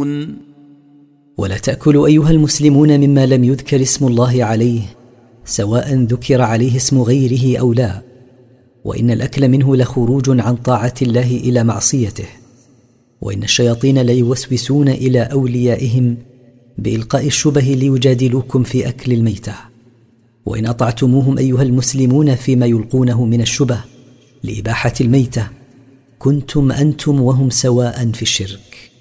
تعلمون. ولا تأكلوا أيها المسلمون مما لم يذكر اسم الله عليه، سواء ذكر عليه اسم غيره أو لا، وإن الأكل منه لخروج عن طاعة الله إلى معصيته، وإن الشياطين ليوسوسون إلى أوليائهم بإلقاء الشبه ليجادلوكم في أكل الميتة، وإن أطعتموهم أيها المسلمون فيما يلقونه من الشبه لإباحة الميتة كنتم أنتم وهم سواء في الشرك.